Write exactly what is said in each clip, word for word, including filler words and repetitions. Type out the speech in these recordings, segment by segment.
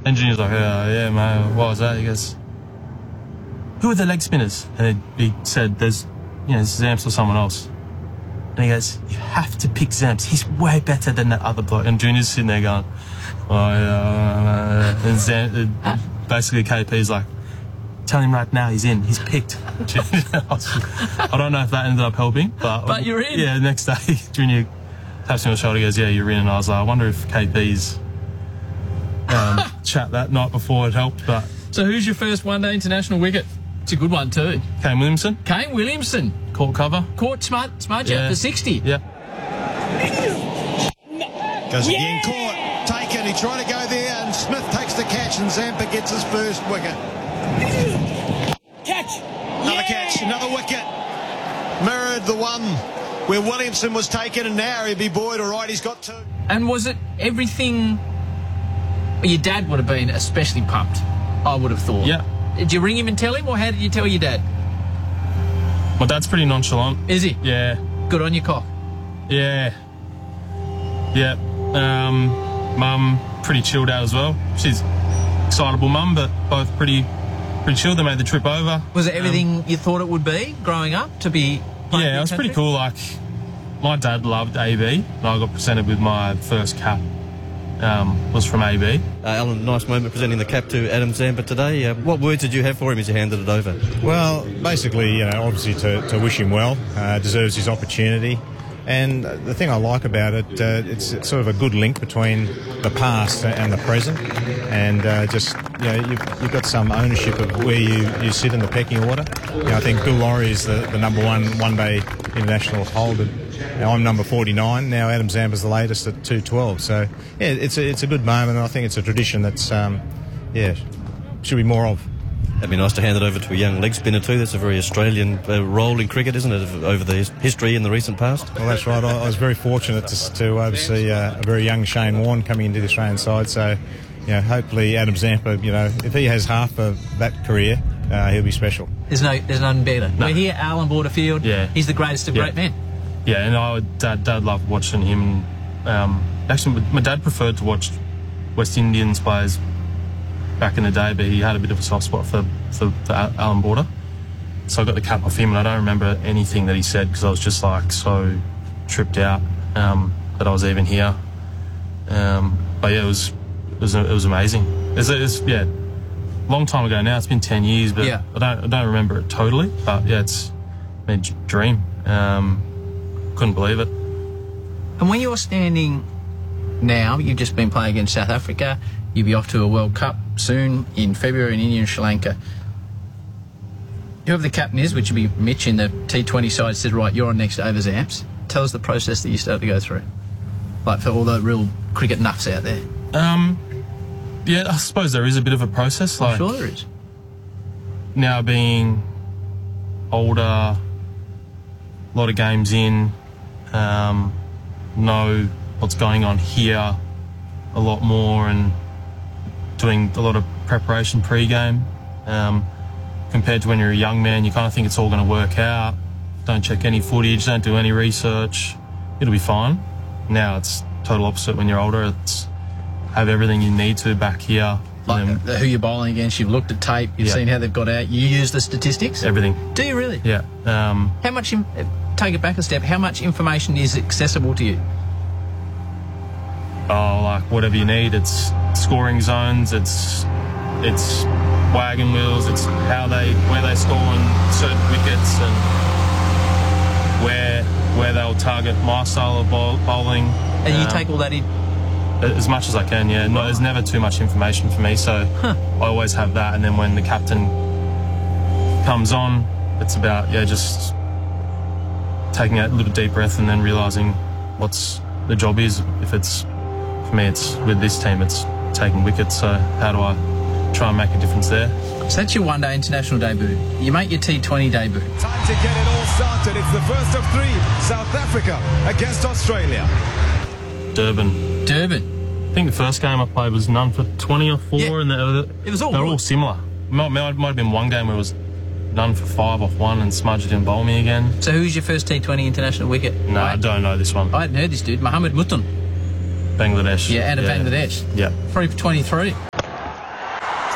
And Junior's like, uh, yeah, mate, what was that? He goes, who are the leg spinners? And he said, there's, you know, Zamps or someone else. And he goes, you have to pick Zamps. He's way better than that other bloke. And Junior's sitting there going, oh, yeah. And Zam, basically K P's like, tell him right now he's in. He's picked. I don't know if that ended up helping, but... But you're in. Yeah, the next day, Junior taps me on the shoulder, goes, yeah, you're in. And I was like, I wonder if K P's um, chat that night before it helped, but... So who's your first one-day international wicket? It's a good one too. Kane Williamson. Kane Williamson. Caught cover. Caught smart, smart Yeah. for sixty. Yeah. Goes again, caught, taken. He tried to go there, and Smith takes the catch, and Zampa gets his first wicket. Catch. Another Yeah. catch, another wicket. Mirrored the one where Williamson was taken, and now he'd be buoyed. All right, he's got two. And was it everything... Well, your dad would have been especially pumped, I would have thought. Yeah. Did you ring him and tell him, or how did you tell your dad? My dad's pretty nonchalant. Is he? Yeah. Good on your cock. Yeah. Yeah. Um, mum, pretty chilled out as well. She's excitable mum, but both pretty pretty chilled. They made the trip over. Was it everything Um, you thought it would be growing up to be playing yeah, big it was pretty country? cool. Like, my dad loved A B, and I got presented with my first cap. Um, was from A B. Uh, Alan, nice moment presenting the cap to Adam Zampa today. Uh, what words did you have for him as you handed it over? Well, basically, you know, obviously to, to wish him well, uh, deserves his opportunity. And the thing I like about it, uh, it's, it's sort of a good link between the past and the present. And uh, just, you know, you've, you've got some ownership of where you, you sit in the pecking order. You know, I think Bill Laurie is the, the number one one-day international holder. Now, I'm number forty-nine. Now Adam Zampa's the latest at two twelve. So, yeah, it's a, it's a good moment, and I think it's a tradition that's, um, yeah, should be more of. It'd be nice to hand it over to a young leg spinner too. That's a very Australian uh, role in cricket, isn't it, over the his- history in the recent past? Well, that's right. I, I was very fortunate to, to oversee uh, a very young Shane Warne coming into the Australian side. So, you know, hopefully Adam Zampa, you know, if he has half of that career, uh, he'll be special. There's no, there's none better. No. We're here, Alan Borderfield. Yeah. He's the greatest of Yeah. great men. Yeah, and I would, dad, dad loved watching him. Um, actually, my dad preferred to watch West Indians players back in the day, but he had a bit of a soft spot for, for, for Alan Border. So I got the cap off him, and I don't remember anything that he said because I was just like so tripped out um, that I was even here. Um, but yeah, it was it was it was amazing. It's, it's yeah, long time ago now. It's been ten years, but Yeah. I don't I don't remember it totally. But yeah, it's a dream. Um, couldn't believe it. And when you're standing now, you've just been playing against South Africa. You'll be off to a World Cup soon in February in India and Sri Lanka. Whoever the captain is, which would be Mitch in the T twenty side, said, right, you're on next over Zamps. Tell us the process that you started to go through. Like for all the real cricket nuffs out there. Um, yeah, I suppose there is a bit of a process. I'm Like sure there is. now being older, a lot of games in, um, know what's going on here a lot more, and doing a lot of preparation pre-game. Um, compared to when you're a young man, you kind of think it's all going to work out. Don't check any footage, don't do any research. It'll be fine. Now it's total opposite when you're older. It's have everything you need to back here. Like and uh, who you're bowling against, you've looked at tape, you've Yeah. seen how they've got out, you use the statistics. everything. Do you really? Yeah. Um, How much, in, uh, take it back a step, how much information is accessible to you? oh, like whatever you need. It's scoring zones. It's it's wagon wheels. It's how they where they score on certain wickets and where where they'll target my style of bowl, bowling. And you Um, take all that in? as much as I can. Yeah. No, there's never too much information for me, so Huh. I always have that. And then when the captain comes on, it's about yeah just taking a little deep breath and then realising what's the job is. If it's for me, it's with this team, it's taking wickets. So how do I try and make a difference there? So that's your one-day international debut. You make your T twenty debut. Time to get it all started. It's the first of three. South Africa against Australia. Durban. Durban. I think the first game I played was none for twenty or four, Yeah. and they were, It was all they were good. all similar. Might, might, might have been one game where it was none for five off one and Smudge didn't bowl me again. So who's your first T twenty international wicket? No, I don't know this one. I hadn't heard this dude. Mohammed Mutun. Bangladesh. Yeah, out of Bangladesh. Yeah. Three for twenty-three.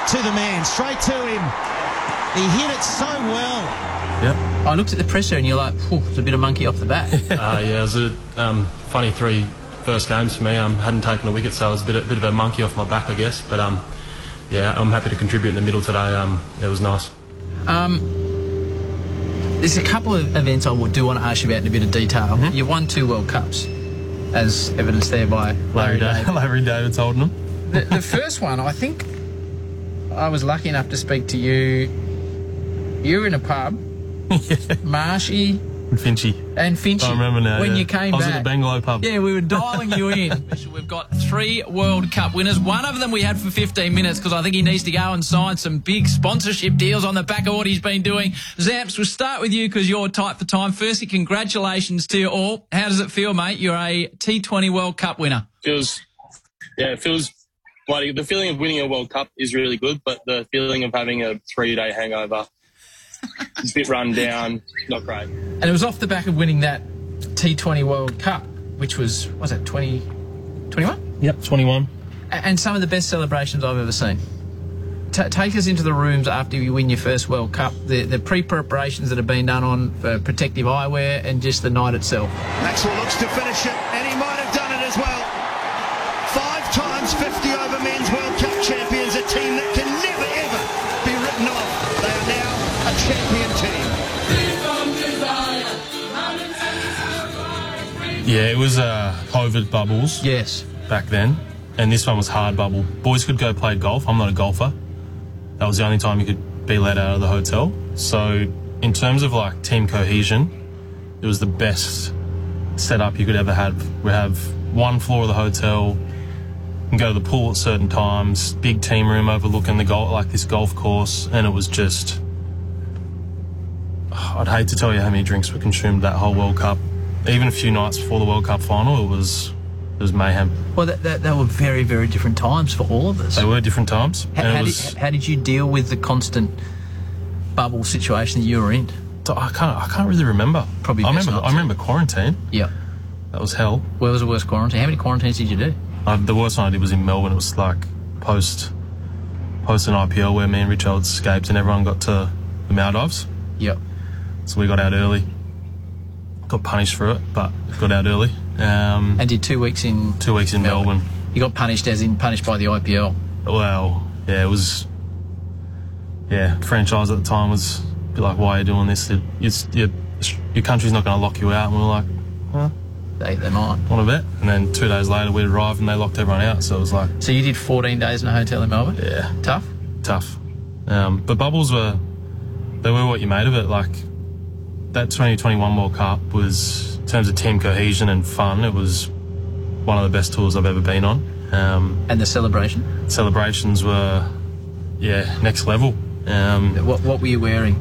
to the man, straight to him. He hit it so well. Yep. I looked at the presser and you're like, whew, there's a bit of monkey off the bat. uh, yeah, it was a um, funny three first games for me. I um, hadn't taken a wicket, so it was a bit, a bit of a monkey off my back, I guess. But um, yeah, I'm happy to contribute in the middle today. Um, it was nice. Um, there's a couple of events I do want to ask you about in a bit of detail. Mm-hmm. You've won two World Cups, as evidenced there by Larry, Larry David. Larry David's holding them. The, the first one, I think I was lucky enough to speak to you. You were in a pub, yeah. Marshy And Finchy. and Finchy. I remember now. When yeah. you came I was back. at the Bangalow pub. Yeah, we were dialing you in. We've got three World Cup winners. One of them we had for fifteen minutes because I think he needs to go and sign some big sponsorship deals on the back of what he's been doing. Zamps, we'll start with you because you're tight for time. Firstly, congratulations to you all. How does it feel, mate? You're a T twenty World Cup winner. Feels, yeah, it feels like the feeling of winning a World Cup is really good, but the feeling of having a three-day hangover, it's a bit run down, not great. And it was off the back of winning that T twenty World Cup, which was, what was that, twenty twenty-one? Yep, twenty-one. And some of the best celebrations I've ever seen. T- take us into the rooms after you win your first World Cup, the, the pre-preparations that have been done on for protective eyewear and just the night itself. Maxwell looks to finish it, and he might have done it as well. Five times fifty over men's World Cup champions, a team that can never, ever be written off. They are now a champion team. Yeah, it was uh, COVID bubbles Yes. back then, and this one was hard bubble. Boys could go play golf. I'm not a golfer. That was the only time you could be let out of the hotel. So in terms of like team cohesion, it was the best setup you could ever have. We have one floor of the hotel, you can go to the pool at certain times, big team room overlooking the golf, like this golf course, and it was just, I'd hate to tell you how many drinks were consumed that whole World Cup. Even a few nights before the World Cup final, it was it was mayhem. Well, that, that, that were very, very different times for all of us. They were different times. How, and it how, was, did, how did you deal with the constant bubble situation that you were in? I can't I can't really remember. Probably I best remember not I to. remember quarantine. Yeah. That was hell. Where was the worst quarantine? How many quarantines did you do? Uh, the worst one I did was in Melbourne. It was like post post an I P L where me and Richards escaped and everyone got to the Maldives. Yep. So we got out early. Got punished for it, but got out early. Um, And did two weeks in... two weeks in Melbourne. You got punished as in punished by the I P L. Well, yeah, it was. Yeah, franchise at the time was a bit like, why are you doing this? It, it's, your, your country's not going to lock you out. And we were like, well, They, they might. want to bet? And then two days later we arrived and they locked everyone out. So it was like, So you did fourteen days in a hotel in Melbourne? yeah, Tough? tough. Um, but bubbles were, they were what you made of it. Like, that twenty twenty-one World Cup was, in terms of team cohesion and fun, it was one of the best tours I've ever been on. Um, And the celebration? celebrations were, yeah, next level. Um, What, what were you wearing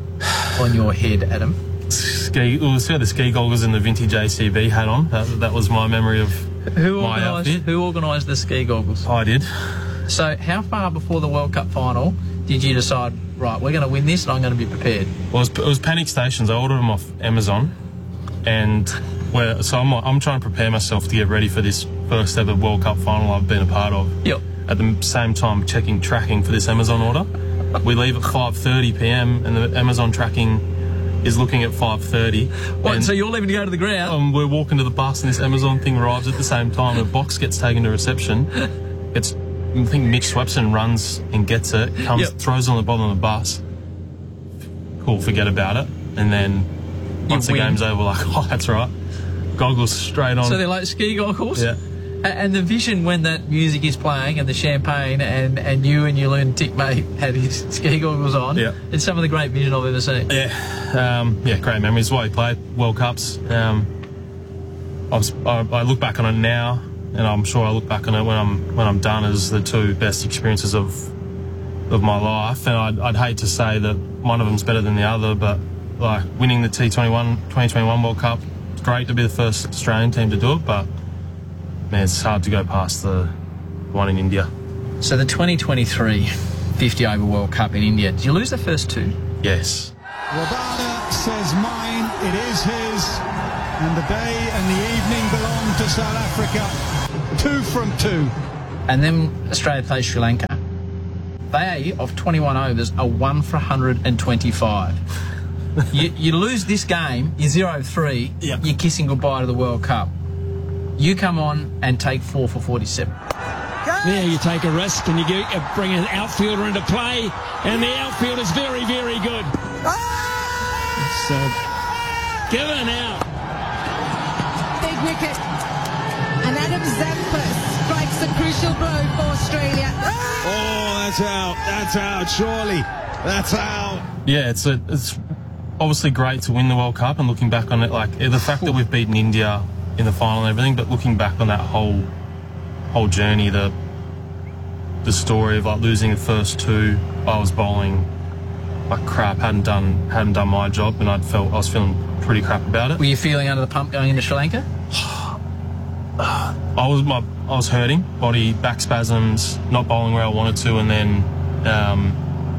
on your head, Adam? ski, well, see the ski goggles and the vintage A C B hat on. That, that was my memory of Who my organised, outfit. who organised the ski goggles? I did. So how far before the World Cup final did you decide, right, we're going to win this and I'm going to be prepared? Well, it was, it was Panic Stations. I ordered them off Amazon, and where so I'm I'm trying to prepare myself to get ready for this first ever World Cup final I've been a part of. Yep. At the same time, checking tracking for this Amazon order. We leave at five thirty p m and the Amazon tracking is looking at five thirty. What, so you're leaving to go to the ground? Um, we're walking to the bus and this Amazon thing arrives at the same time. A box gets taken to reception. It's, I think Mitch Swepson runs and gets it, comes, Yep. throws it on the bottom of the bus. Cool, forget about it. And then once the win. game's over, we're like, oh, that's right. Goggles straight on. So they're like ski goggles? yeah. A- And the vision when that music is playing and the champagne and, and you and your lunatic mate had his ski goggles on, Yeah. it's some of the great vision I've ever seen. Yeah, um, yeah, great memories. Why we played World Cups. Um, I, was, I, I look back on it now, and I'm sure I look back on it when I'm when I'm done as the two best experiences of of my life. And I'd, I'd hate to say that one of them's better than the other, but like winning the T twenty-one twenty twenty-one World Cup, it's great to be the first Australian team to do it, but man, it's hard to go past the one in India. So the twenty twenty-three fifty over World Cup in India, did you lose the first two? Yes. Rabada says mine, it is his, and the day and the evening belong to South Africa. Two from two. And then Australia plays Sri Lanka. They, of twenty-one overs, are one for one hundred twenty-five. you, you lose this game, you're zero three, Yep. you're kissing goodbye to the World Cup. You come on and take four for forty-seven. There you take a risk and you, get, you bring an outfielder into play, and the outfield is very, very good. It's uh, given out. Big wicket. And Adam Zampa strikes a crucial blow for Australia. Oh, that's out. That's out, surely. That's out. Yeah, it's a, it's obviously great to win the World Cup, and looking back on it, like the fact that we've beaten India in the final and everything, but looking back on that whole whole journey, the the story of like losing the first two, I was bowling like crap, hadn't done hadn't done my job, and I'd felt I was feeling pretty crap about it. Were you feeling under the pump going into Sri Lanka? I was my I was hurting, body, back spasms, not bowling where I wanted to, and then um,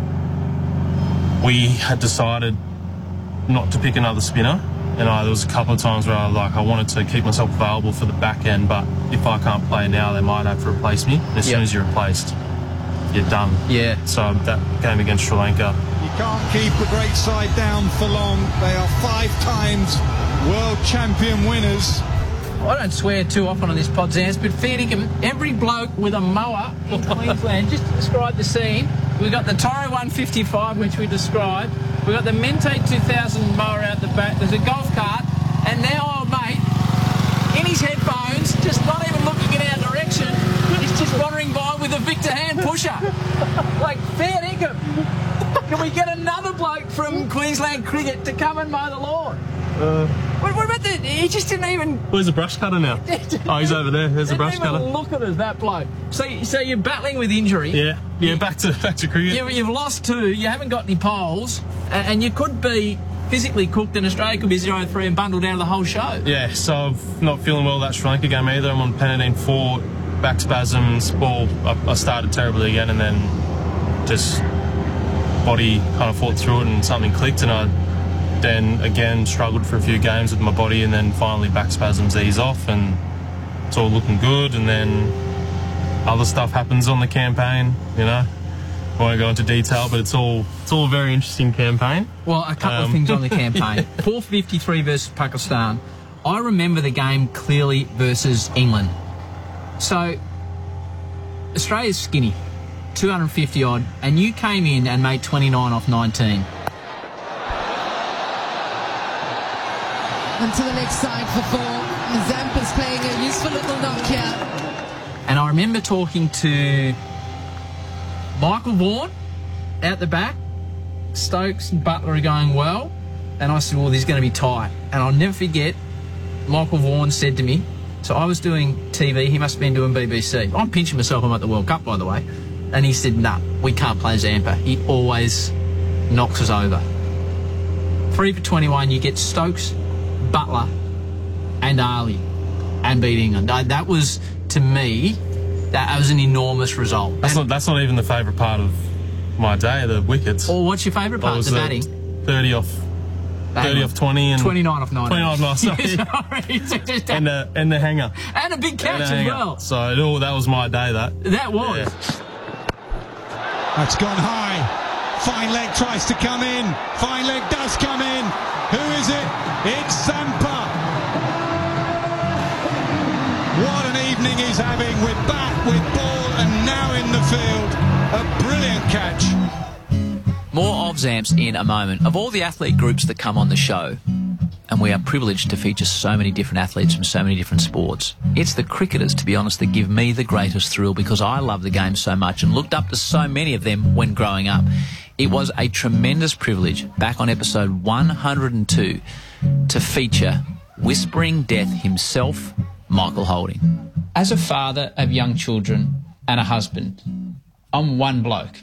we had decided not to pick another spinner. And I, there was a couple of times where I like I wanted to keep myself available for the back end, but if I can't play now, they might have to replace me. And as Yep. soon as you're replaced, you're done. Yeah. So that game against Sri Lanka, You can't keep the great side down for long. They are five times world champion winners. I don't swear too often on this pod, Zans, but fair dinkum, every bloke with a mower in Queensland, just to describe the scene, we've got the Toro one fifty-five, which we described, we've got the Mente two thousand mower out the back, there's a golf cart, and now old mate, in his headphones, just not even looking in our direction, he's just wandering by with a Victor hand pusher. Like, fair dinkum, can we get another bloke from Queensland cricket to come and mow the lawn? uh, What, what about the, he just didn't even... where's the brush cutter now? Oh, he's over there. There's the brush Didn't even cutter. look at us, that bloke. So, so you're battling with injury. Yeah, yeah. Back to back to cricket. You, you've lost two. You haven't got any poles, and, and you could be physically cooked. And Australia could be zero three and bundled out of the whole show. Yeah, so I'm not feeling well that Sri Lanka game either. I'm on Panadine four, back spasms. Well, I, I started terribly again, and then just body kind of fought through it, and something clicked, and I then again struggled for a few games with my body, and then finally back spasms ease off, and it's all looking good. And then other stuff happens on the campaign, you know. I won't go into detail, but it's all it's all a very interesting campaign. Well, a couple Um, of things on the campaign. four fifty-three versus Pakistan. I remember the game clearly versus England. So, Australia's skinny, two hundred fifty odd, and you came in and made twenty-nine off nineteen. And to the leg side for four. Zampa's playing a useful little knock here. And I remember talking to Michael Vaughan out the back. Stokes and Butler are going well. And I said, well, this is going to be tight. And I'll never forget, Michael Vaughan said to me, so I was doing T V, he must have been doing B B C. I'm pinching myself, I'm at the World Cup, by the way. And he said, nah, we can't play Zampa. He always knocks us over. Three for twenty-one, you get Stokes, Butler and Ali and beat England. That was, to me, that was an enormous result. That's And- not that's not even the favourite part of my day, the wickets. Or what's your favourite That part? was The the batting? thirty off thirty off twenty and twenty-nine off nineteen. twenty-nine off, sorry. Sorry. and the and the hanger. And a big catch And the as hanger. well. So it all, that was my day. That That was. Yeah. That's gone high. Fine leg tries to come in. Fine leg does come in. Who is it? It's Zampa. What an evening he's having with bat, with ball, and now in the field. A brilliant catch. More of Zamps in a moment. Of all the athlete groups that come on the show, and we are privileged to feature so many different athletes from so many different sports, it's the cricketers, to be honest, that give me the greatest thrill, because I love the game so much and looked up to so many of them when growing up. It was a tremendous privilege, back on episode one hundred two, to feature Whispering Death himself, Michael Holding. As a father of young children and a husband, I'm one bloke.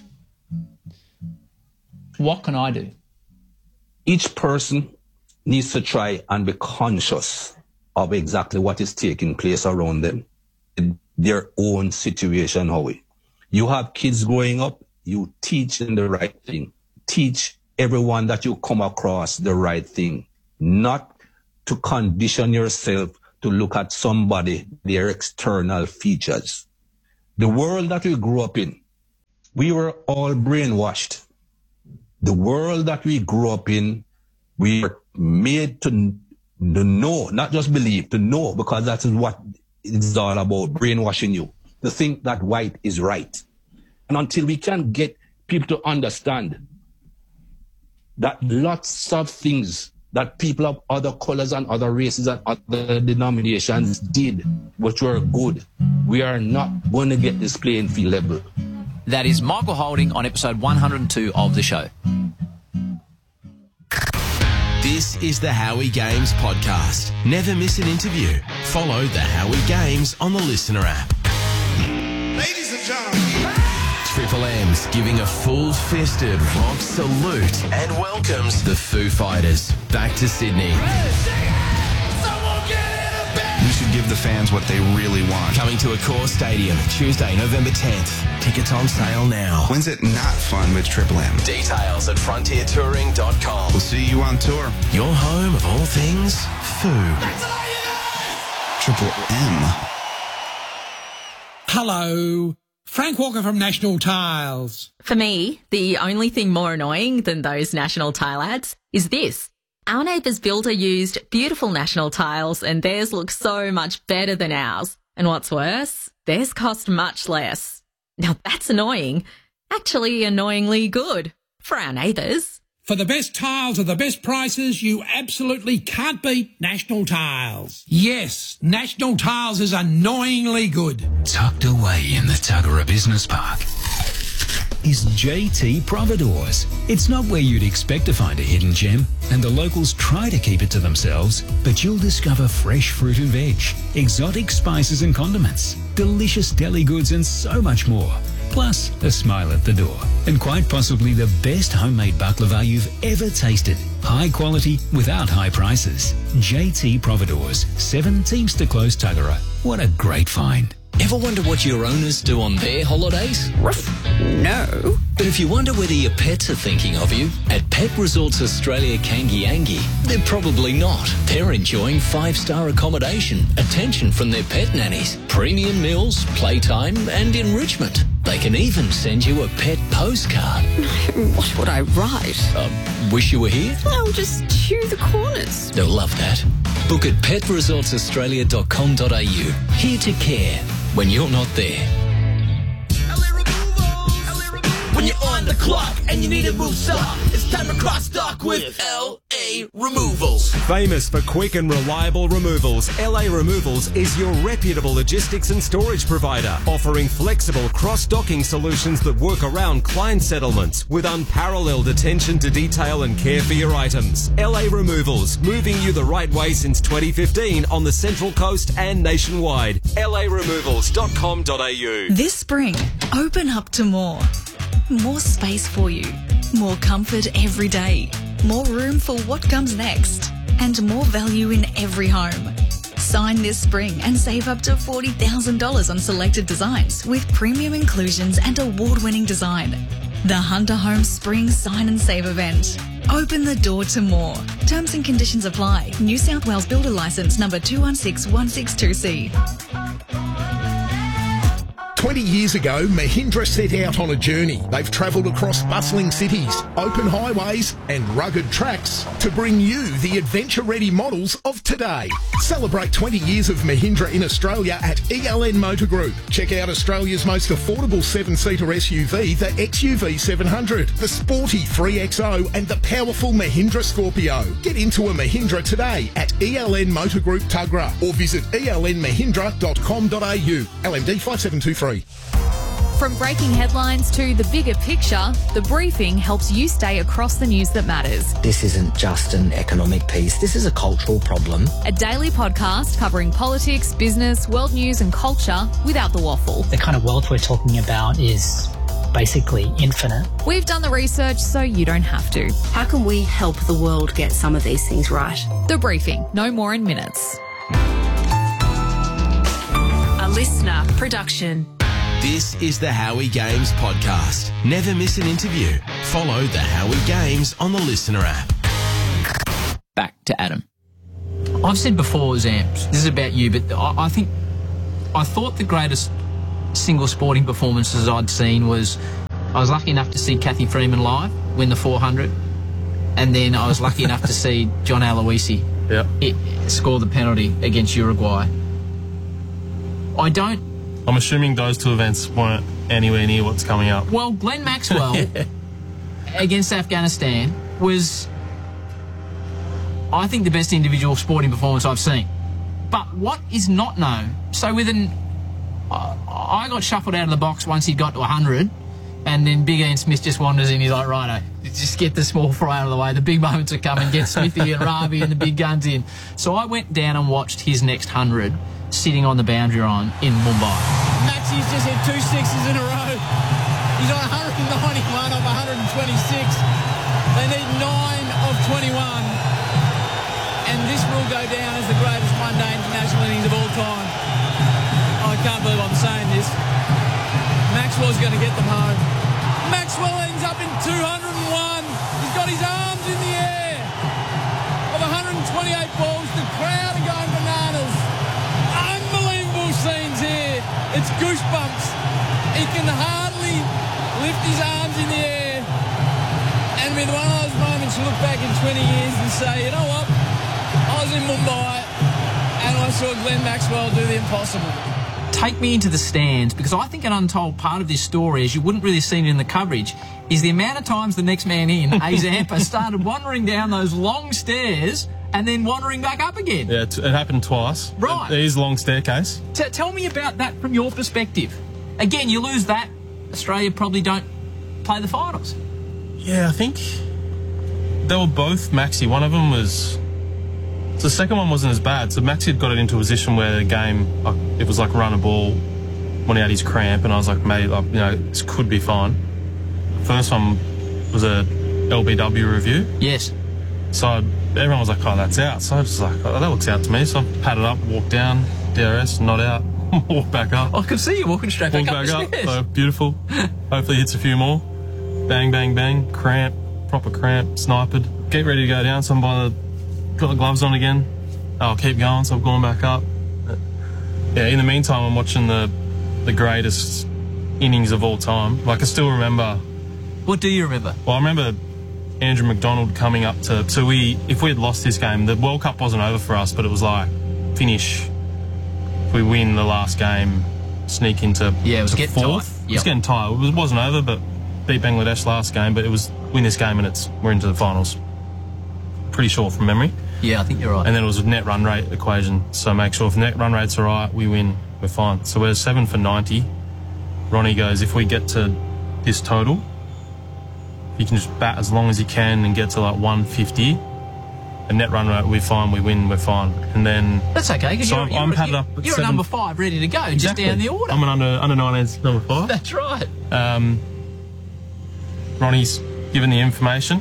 What can I do? Each person needs to try and be conscious of exactly what is taking place around them, in their own situation, Howie. You have kids growing up, you teach them the right thing. Teach everyone that you come across the right thing, not to condition yourself to look at somebody, their external features. The world that we grew up in, we were all brainwashed. The world that we grew up in, we were made to, to know, not just believe, to know, because that is what it's all about, brainwashing you, to think that white is right. And until we can get people to understand that lots of things that people of other colors and other races and other denominations did, which were good, we are not going to get this playing field level. That is Michael Holding on episode one hundred two of the show. This is the Howie Games podcast. Never miss an interview. Follow the Howie Games on the Listener app. Ladies and gentlemen, Triple M's giving a full-fisted rock salute and welcomes the Foo Fighters back to Sydney. We should give the fans what they really want. Coming to Accor Stadium Tuesday, November tenth. Tickets on sale now. When's it not fun with Triple M? Details at frontier touring dot com. We'll see you on tour. Your home of all things Foo. Triple M. Hello. Frank Walker from National Tiles. For me, the only thing more annoying than those National Tile ads is this. Our neighbour's builder used beautiful National Tiles and theirs looks so much better than ours. And what's worse, theirs cost much less. Now that's annoying. Actually annoyingly good for our neighbours. For the best tiles at the best prices, you absolutely can't beat National Tiles. Yes, National Tiles is annoyingly good. Tucked away in the Tuggerah Business Park is J T Providores. It's not where you'd expect to find a hidden gem, and the locals try to keep it to themselves, but you'll discover fresh fruit and veg, exotic spices and condiments, delicious deli goods and so much more. Plus, a smile at the door. And quite possibly the best homemade baklava you've ever tasted. High quality without high prices. J T Providores, seven Teamster Close, Tuggerah. What a great find. Ever wonder what your owners do on their holidays? No. But if you wonder whether your pets are thinking of you, at Pet Resorts Australia Kangiangi, they're probably not. They're enjoying five-star accommodation, attention from their pet nannies, premium meals, playtime and enrichment. They can even send you a pet postcard. What would I write? Uh, wish you were here? I'll just chew the corners. They'll love that. Book at pet resorts australia dot com dot a u. Here to care when you're not there. When you're on the clock and you need to move stock, it's time to cross stock with L A Removals. Famous for quick and reliable removals, L A Removals is your reputable logistics and storage provider, offering flexible cross-docking solutions that work around client settlements with unparalleled attention to detail and care for your items. L A Removals, moving you the right way since twenty fifteen on the Central Coast and nationwide. L A removals dot com dot a u. This spring, open up to more. More space for you, more comfort every day, more room for what comes next, and more value in every home. Sign this spring and save up to forty thousand dollars on selected designs with premium inclusions and award-winning design. The Hunter Homes Spring Sign and Save event. Open the door to more. Terms and conditions apply. New South Wales Builder Licence number two one six one six two C. twenty years ago, Mahindra set out on a journey. They've travelled across bustling cities, open highways and rugged tracks to bring you the adventure-ready models of today. Celebrate twenty years of Mahindra in Australia at E L N Motor Group. Check out Australia's most affordable seven-seater S U V, the X U V seven hundred, the sporty three X O and the powerful Mahindra Scorpio. Get into a Mahindra today at E L N Motor Group Tuggerah or visit e l n mahindra dot com dot a u. L M D five seven two three. From breaking headlines to the bigger picture, The Briefing helps you stay across the news that matters. This isn't just an economic piece, this is a cultural problem. A daily podcast covering politics, business, world news and culture without the waffle. The kind of wealth we're talking about is basically infinite. We've done the research so you don't have to. How can we help the world get some of these things right? The Briefing, no more in minutes. A listener production. This is the Howie Games podcast. Never miss an interview. Follow the Howie Games on the Listener app. Back to Adam. I've said before, Zamps, this is about you, but I, I think, I thought the greatest single sporting performances I'd seen was I was lucky enough to see Kathy Freeman live win the four hundred, and then I was lucky enough to see John Aloisi yeah. it, score the penalty against Uruguay. I don't... I'm assuming those two events weren't anywhere near what's coming up. Well, Glenn Maxwell against Afghanistan was, I think, the best individual sporting performance I've seen. But what is not known, so with an... Uh, I got shuffled out of the box once he got to one hundred, and then Big Ian Smith just wanders in. He's like, righto, just get the small fry out of the way. The big moments are coming. Get Smithy and Ravi and the big guns in. So I went down and watched his next one hundred sitting on the boundary line in Mumbai. Maxi's just hit two sixes in a row. He's on one ninety-one of one twenty-six. They need nine of twenty-one. And this will go down as the greatest one-day international innings of all time. I can't believe I'm saying this. Maxwell's going to get them home. Maxwell ends up in two hundred one. He's got his arms in the air. Of one hundred twenty-eight balls, the crowd are going bananas. Unbelievable scenes here. It's goosebumps. He can hardly lift his arms in the air. And with one of those moments, you look back in twenty years and say, you know what? I was in Mumbai and I saw Glenn Maxwell do the impossible. Take me into the stands, because I think an untold part of this story, as you wouldn't really see it in the coverage, is the amount of times the next man in, A Zampa, started wandering down those long stairs and then wandering back up again. Yeah, it happened twice. Right. It is a long staircase. T- tell me about that from your perspective. Again, you lose that, Australia probably don't play the finals. Yeah, I think they were both Maxi. One of them was... So the second one wasn't as bad. So Maxi had got it into a position where the game, it was like run a ball when he had his cramp, and I was like, mate, like, you know, this could be fine. The first one was a L B W review. Yes. So I, everyone was like, oh, that's out. So I was like, oh, that looks out to me. So I padded up, walked down, D R S, not out, walked back up. I could see you walking straight back, back up up. the stairs. So beautiful. Hopefully hits a few more. Bang, bang, bang. Cramp, proper cramp, sniped. Get ready to go down. So I'm by the... Got the gloves on again. I'll keep going, so I've gone back up. Yeah, in the meantime, I'm watching the the greatest innings of all time. Like, I still remember... What do you remember? Well, I remember Andrew McDonald coming up to... So we, if we had lost this game, the World Cup wasn't over for us, but it was like, finish. If we win the last game, sneak into yeah, it was getting fourth. tight. Yep. It was getting tight. It wasn't over, but beat Bangladesh last game, but it was win this game and it's we're into the finals. Pretty sure from memory. Yeah, I think you're right. And then it was a net run rate equation. So make sure if net run rates are right, we win, we're fine. So we're seven for ninety. Ronnie goes, if we get to this total, you can just bat as long as you can and get to like one fifty. A net run rate, we're fine, we win, we're fine. And then... That's okay, because so you're, I'm you're, padded you're, up at you're seven. at number five, ready to go, Exactly. just down the order. I'm an under, under nineteens number five. That's right. Um, Ronnie's given the information.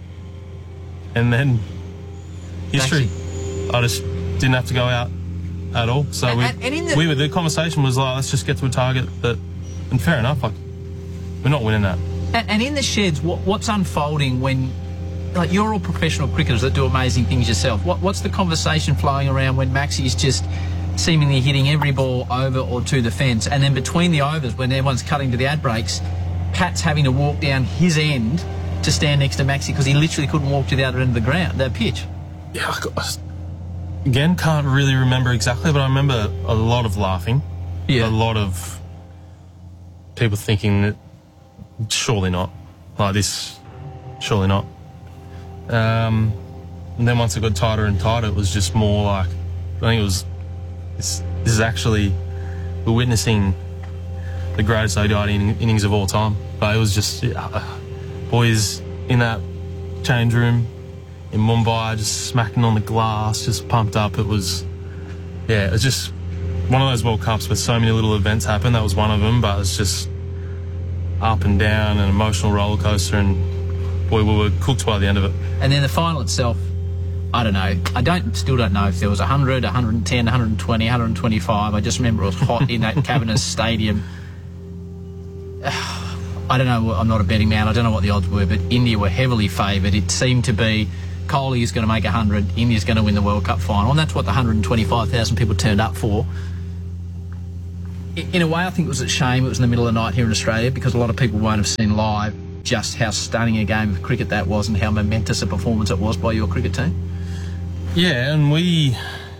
And then... history. I just didn't have to go out at all. So and, we, and, and in the, we were, the conversation was like, let's just get to a target that, and fair enough, like, we're not winning that. And, and in the sheds, what, what's unfolding when, like, you're all professional cricketers that do amazing things yourself. What, what's the conversation flowing around when Maxi is just seemingly hitting every ball over or to the fence, and then between the overs when everyone's cutting to the ad breaks, Pat's having to walk down his end to stand next to Maxi because he literally couldn't walk to the other end of the ground, the pitch. Yeah, I, again, can't really remember exactly, but I remember a lot of laughing. Yeah. A lot of people thinking that surely not. Like this, surely not. Um, and then once it got tighter and tighter, it was just more like, I think it was, this, this is actually, we're witnessing the greatest O D I in, innings of all time. But it was just, uh, boys in that change room, in Mumbai, just smacking on the glass, just pumped up. It was, yeah, it was just one of those World Cups where so many little events happen. That was one of them, but it's just up and down, an emotional roller coaster, and boy, we were cooked by the end of it. And then the final itself, I don't know. I don't, still don't know if there was one hundred, one ten, one twenty, one twenty-five. I just remember it was hot in that Cavenagh Stadium. I don't know. I'm not a betting man. I don't know what the odds were, but India were heavily favoured. It seemed to be Kohli is going to make one hundred, India's going to win the World Cup final, and that's what the one hundred twenty-five thousand people turned up for. in a way, I think it was a shame it was in the middle of the night here in Australia, because a lot of people won't have seen live just how stunning a game of cricket that was and how momentous a performance it was by your cricket team. Yeah, and we...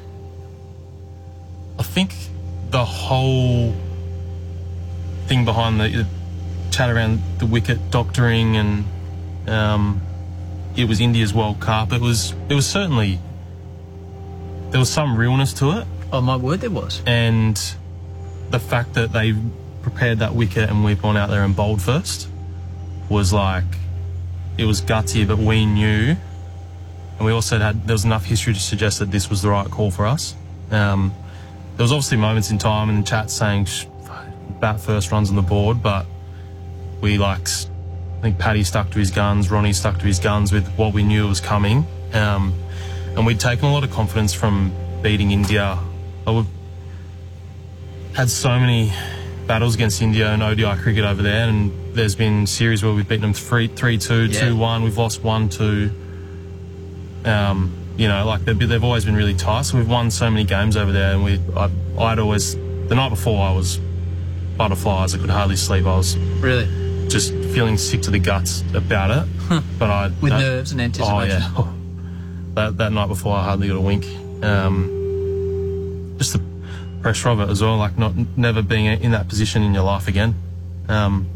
I think the whole thing behind the, the chat around the wicket doctoring and um, it was India's World Cup, it was, it was certainly... There was some realness to it. Oh, my word, there was. And the fact that they prepared that wicket and we've gone out there and bowled first was like, it was gutsy, but we knew, and we also had, there was enough history to suggest that this was the right call for us. Um, there was obviously moments in time in the chat saying bat first, runs on the board, but we like, I think Paddy stuck to his guns, Ronnie stuck to his guns with what we knew was coming. Um, and we'd taken a lot of confidence from beating India. We've had so many battles against India and O D I cricket over there, and there's been series where we've beaten them three, three, two, Yeah. two, one. We've lost one, two. Um, you know, like they've, they've always been really tight. So we've won so many games over there, and we, I, I'd always, the night before I was butterflies. I could hardly sleep. I was really just feeling sick to the guts about it. Huh. But I With uh, nerves and anticipation. Oh yeah. That that night before, I hardly got a wink. Um, just the pressure of it as well, like not never being in that position in your life again. Um,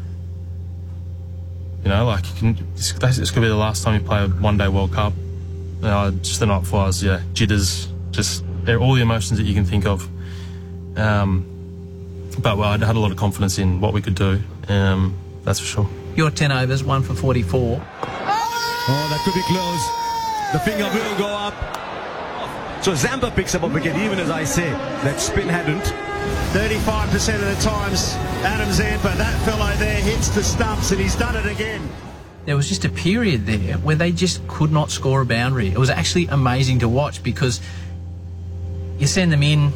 you know, like you can, this, this could be the last time you play a one-day World Cup. You know, just the night before, I was yeah, jitters, just they're all the emotions that you can think of. Um, but well, I had a lot of confidence in what we could do. Um, that's for sure. Your ten overs, one for forty-four. Oh, that could be close. The finger will go up. So Zampa picks up a wicket, even as I say, that spin hadn't. thirty-five percent of the times, Adam Zampa, that fellow there, hits the stumps, and he's done it again. There was just a period there where they just could not score a boundary. It was actually amazing to watch, because you send them in,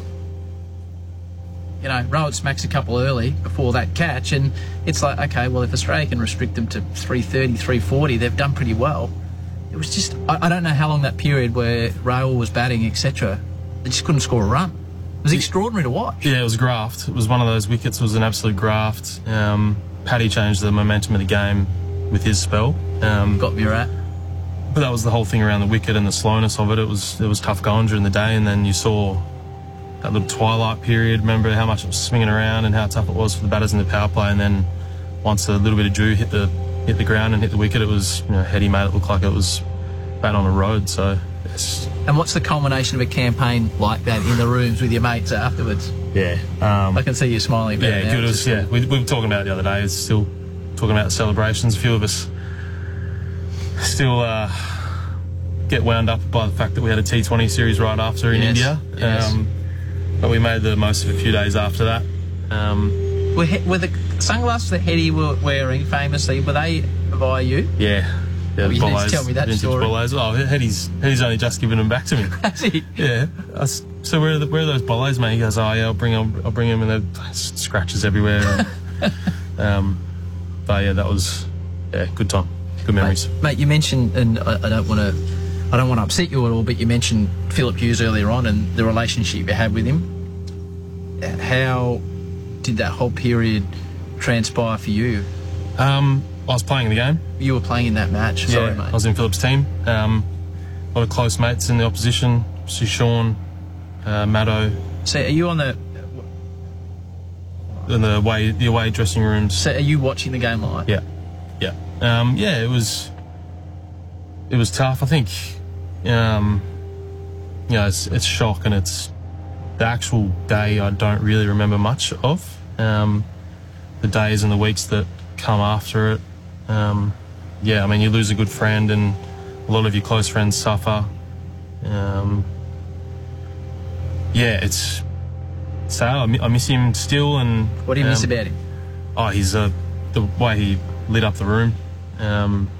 you know, Rohit smacks a couple early before that catch, and it's like, okay, well, if Australia can restrict them to three thirty, three forty, they've done pretty well. It was just, I, I don't know how long that period where Rahul was batting, et cetera, they just couldn't score a run. It was extraordinary to watch. Yeah, it was graft. It was one of those wickets. It was an absolute graft. Um, Paddy changed the momentum of the game with his spell. Um, Got Virat. But that was the whole thing around the wicket and the slowness of it. It was it was tough going during the day, and then you saw that little twilight period. Remember how much it was swinging around and how tough it was for the batters in the power play. And then once a little bit of dew hit the hit the ground and hit the wicket, it was, you know, Heady made it look like it was batting on a road. So it's... And what's the culmination of a campaign like that in the rooms with your mates afterwards? Yeah, um, I can see you smiling about yeah, it now. good. It was, yeah, we, we were talking about it the other day. It's still talking about the celebrations. A few of us still uh, get wound up by the fact that we had a T twenty series right after in Yes, India. yes. Um, but we made the most of a few days after that. Um, Were, he, were the sunglasses that Heady were wearing famously, were they by you? yeah. Yeah, Oh, you need to bolos, tell me that vintage story. bolos. Oh, Heady's, Heady's only just given them back to me. Has he? Yeah. I s so where are, the, where are those bolos, mate? He goes, oh, yeah, I'll bring them, I'll bring them, and there's scratches everywhere. And, um, but yeah, that was, yeah, good time. Good memories. Mate, mate, you mentioned, and I, I don't want to, I don't want to upset you at all, but you mentioned Philip Hughes earlier on and the relationship you had with him. How did that whole period transpire for you? Um, I was playing the game. You were playing in that match. Yeah, Sorry, mate. I was in Philip's team. Um, a lot of close mates in the opposition. Sean, uh, Maddo. So, are you on the? In the away, the away dressing rooms. So, are you watching the game live? Yeah, yeah, um, yeah. It was, it was tough. I think, um, you know, it's, it's shock, and it's the actual day I don't really remember much of. Um, the days and the weeks that come after it. Um, yeah, I mean, you lose a good friend, and a lot of your close friends suffer. Um, yeah, it's sad. I, mi I miss him still. And what do you miss um, about him? Oh, he's uh, the way he lit up the room. Um,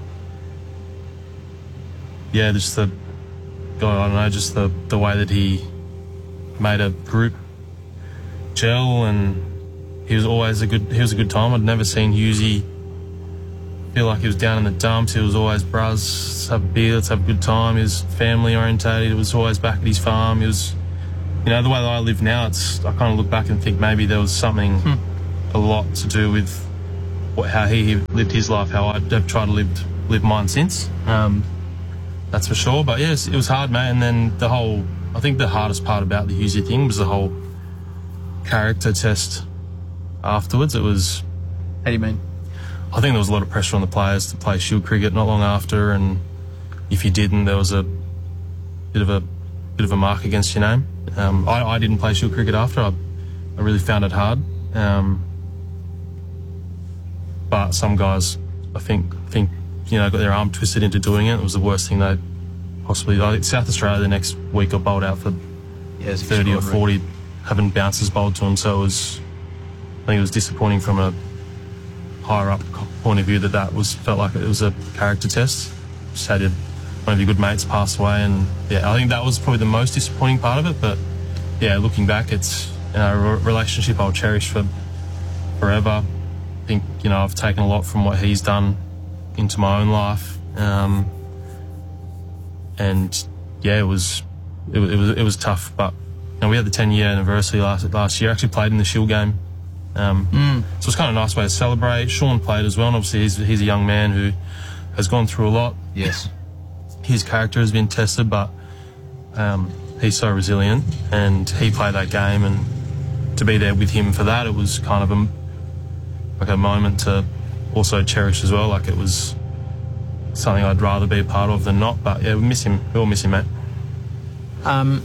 yeah, just the, God, I don't know, just the the way that he made a group gel, and he was always a good. He was a good time. I'd never seen Hughesy feel like he was down in the dumps. He was always, bruz, let's have a beer, let's have a good time. He was family orientated. He was always back at his farm. He was you know, the way that I live now, it's I kind of look back and think maybe there was something Hmm. a lot to do with what, how he lived his life, how I'd have tried to live live mine since. Um, that's for sure. But yes, it was hard, mate. And then the whole, I think the hardest part about the Hughesy thing was the whole character test afterwards. It was. How do you mean? I think there was a lot of pressure on the players to play Shield cricket not long after, and if you didn't, there was a bit of a bit of a mark against your name. Um, I, I didn't play Shield cricket after. I, I really found it hard. Um, but some guys, I think, think you know, got their arm twisted into doing it. It was the worst thing they possibly. I think South Australia the next week got bowled out for yeah, thirty or forty, having bouncers bowled to them. So it was, I think it was disappointing from a higher up point of view that that was felt like it was a character test. Just had your, one of your good mates pass away, and yeah, I think that was probably the most disappointing part of it. But yeah, looking back, it's, you know, a relationship I'll cherish for forever. I think, you know, I've taken a lot from what he's done into my own life, um, and yeah, it was it, was- it was it was tough. But you know, we had the ten year anniversary last last year. I actually played in the Shield game. Um, Mm. So it's kind of a nice way to celebrate. Sean played as well, and obviously he's, he's a young man who has gone through a lot. Yes. His character has been tested, but um, he's so resilient, and he played that game, and to be there with him for that, it was kind of a, like a moment to also cherish as well. Like, it was something I'd rather be a part of than not, but yeah, we miss him. We all miss him, mate. Um,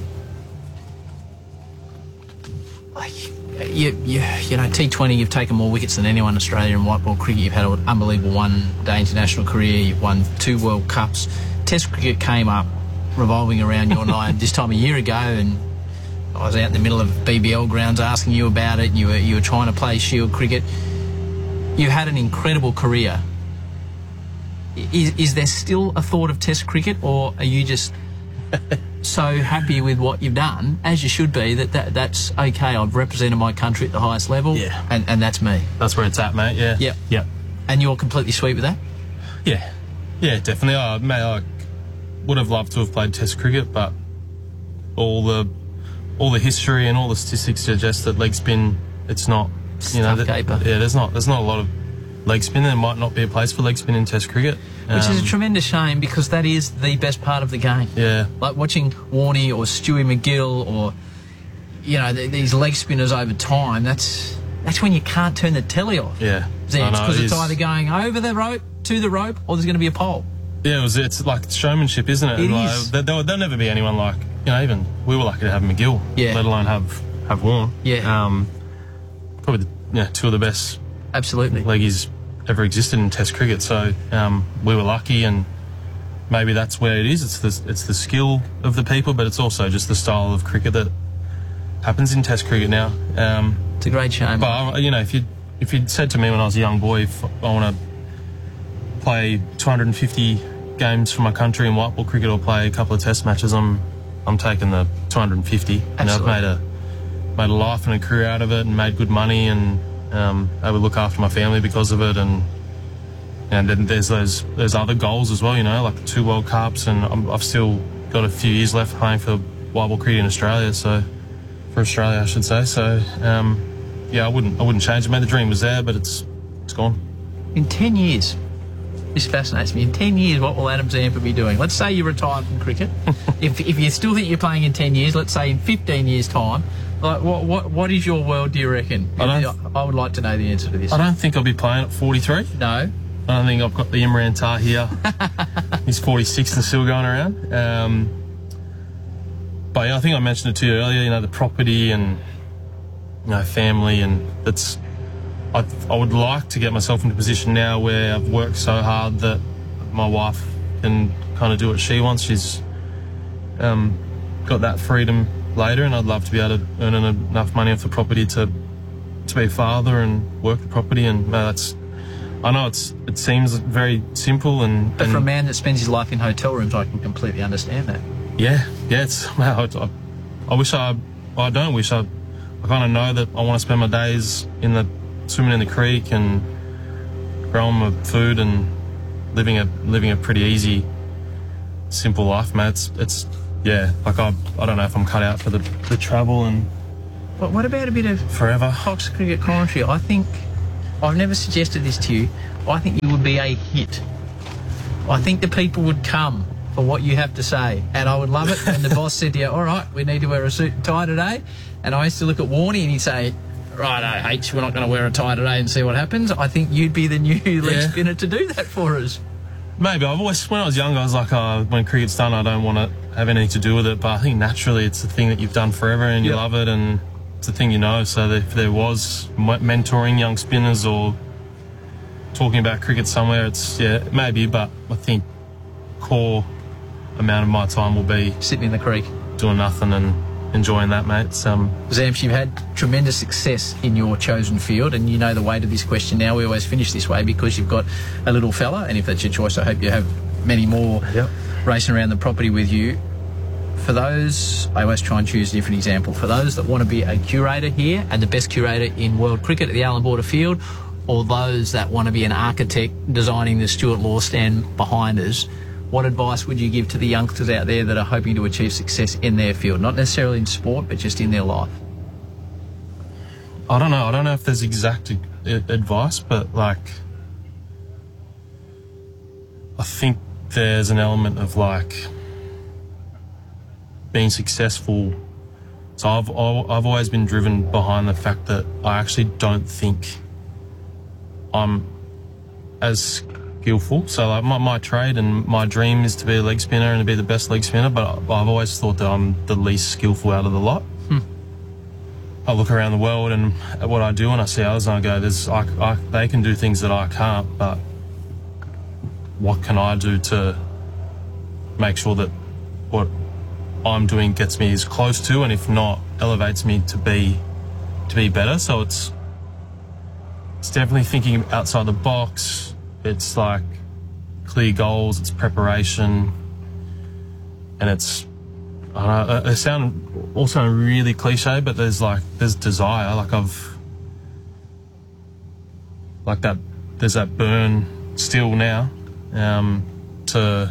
you, you, you know, T twenty, you've taken more wickets than anyone in Australia in white ball cricket. You've had an unbelievable one-day international career. You've won two World Cups. Test cricket came up revolving around your name this time a year ago, and I was out in the middle of B B L grounds asking you about it. You were, you were trying to play Shield cricket. You've had an incredible career. Is, is there still a thought of Test cricket, or are you just so happy with what you've done, as you should be, that, that that's okay, I've represented my country at the highest level, Yeah. and, and that's me? That's where it's at, mate. Yeah. Yep. Yep. And you're completely sweet with that? Yeah. Yeah, definitely. I, mate, I would have loved to have played Test cricket, but all the all the history and all the statistics suggest that leg spin, it's not, you know, tough that, caper. yeah, there's not there's not a lot of leg spin. There might not be a place for leg spin in Test cricket, Which is a Um, tremendous shame, because that is the best part of the game. Yeah. Like watching Warney or Stewie McGill or, you know, th- these leg spinners over time, that's that's when you can't turn the telly off. Yeah. I know, Because it it's is. either going over the rope, to the rope, or there's going to be a pole. Yeah, it was. It's like showmanship, isn't it? It And like, is. There, there'll, there'll never be anyone like, you know, even we were lucky to have McGill, Yeah. let alone have have Warren. Yeah. Um, probably the, yeah, two of the best Absolutely. leggies ever existed in Test cricket. So um, we were lucky, and maybe that's where it is. It's the it's the skill of the people, but it's also just the style of cricket that happens in Test cricket now. Um, it's a great shame. But uh, you know, if you if you'd said to me when I was a young boy, if I want to play two hundred fifty games for my country in white ball cricket or play a couple of Test matches, I'm I'm taking the two hundred fifty. And I've made a made a life and a career out of it, and made good money, and um, able to look after my family because of it. And and then there's those there's other goals as well, you know, like the two World Cups, and I'm, I've still got a few years left playing for white ball cricket in Australia. So for Australia, I should say. So um, yeah, I wouldn't I wouldn't change it. Man, the dream was there, but it's it's gone. In ten years, this fascinates me. In ten years, what will Adam Zampa be doing? Let's say you retire from cricket. if if you still think you're playing in ten years, let's say in fifteen years' time, like what what what is your world? Do you reckon? I don't- I would like to know the answer to this. I don't think I'll be playing at forty-three. No. I don't think I've got the Imran Tar here. He's forty-six and still going around. Um, but yeah, I think I mentioned it to you earlier, you know, the property and, you know, family, and that's, I, I would like to get myself into a position now where I've worked so hard that my wife can kind of do what she wants. She's um, got that freedom later, and I'd love to be able to earn enough money off the property to to be a father and work the property. And no, that's, I know it's it seems very simple, and, But and for a man that spends his life in hotel rooms, I can completely understand that. yeah, yeah, it's, wow, I, I, I wish I, I don't wish I, I kind of know that I want to spend my days in the, swimming in the creek and growing my food and living a, living a pretty easy, simple life, mate. It's, it's yeah, like I, I don't know if I'm cut out for the, the travel and But what about a bit of forever Fox cricket commentary? I think I've never suggested this to you. I think you would be a hit. I think the people would come for what you have to say, and I would love it when the boss said to you, all right, we need to wear a suit and tie today, and I used to look at Warnie and he'd say, right, H, we're not going to wear a tie today and see what happens. I think you'd be the new leg Yeah. spinner to do that for us. Maybe. I've always, when I was younger, I was like, oh, when cricket's done, I don't want to have anything to do with it, but I think naturally it's the thing that you've done forever and you Yep. love it, and it's the thing you know. So that if there was m- mentoring young spinners or talking about cricket somewhere, it's, yeah, maybe, but I think core amount of my time will be sitting in the creek doing nothing and enjoying that, mate. It's, um, Zamps, you've had tremendous success in your chosen field, and you know the way to this question now. We always finish this way because you've got a little fella, and if that's your choice, I hope you have many more Yep. racing around the property with you. For those, I always try and choose a different example. For those that want to be a curator here and the best curator in world cricket at the Allan Border Field, or those that want to be an architect designing the Stuart Law stand behind us, what advice would you give to the youngsters out there that are hoping to achieve success in their field? Not necessarily in sport, but just in their life. I don't know. I don't know if there's exact a- advice, but like, I think there's an element of like being successful. So I've I've always been driven behind the fact that I actually don't think I'm as skillful. So like my, my trade and my dream is to be a leg spinner and to be the best leg spinner, but I've always thought that I'm the least skillful out of the lot. I look around the world and at what I do and I see others and I go, "There's, I, I, they can do things that I can't, but what can I do to make sure that what I'm doing gets me as close to, and if not, elevates me to be to be better?" So it's it's definitely thinking outside the box. It's like clear goals, it's preparation, and it's, I don't know, they sound all sound really cliche, but there's like there's desire. Like I've like that there's that burn still now um, to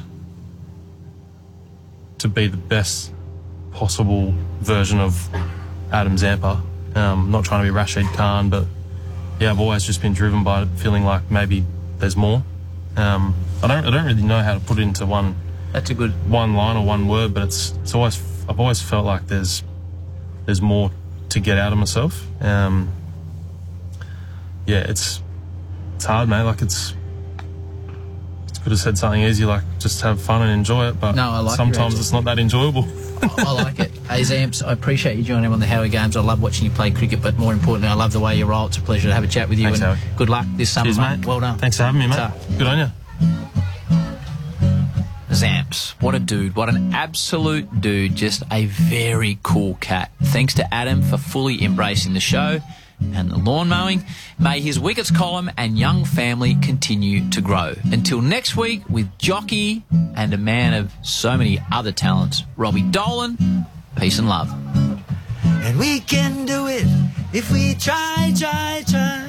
to be the best possible version of Adam Zampa. Um, not trying to be Rashid Khan, but yeah, I've always just been driven by feeling like maybe there's more. Um, I don't I don't really know how to put it into one. That's a good one line or one word, but it's it's always I've always felt like there's there's more to get out of myself. Um, yeah, it's it's hard, mate. Like it's it's could have said something easy, like just have fun and enjoy it. But No, I like sometimes your it's not that enjoyable. I like it. Hey, Zamps, I appreciate you joining me on the Howie Games. I love watching you play cricket, but more importantly, I love the way you roll. It's a pleasure to have a chat with you. Thanks, and Howie. good luck this summer, Cheers, mate. mate. Well done. Thanks for having me, mate. Ta. Good on you. Zamps, what a dude, what an absolute dude, just a very cool cat. Thanks to Adam for fully embracing the show and the lawn mowing. May his wickets column and young family continue to grow. Until next week with jockey and a man of so many other talents, Robbie Dolan, peace and love. And we can do it if we try, try, try.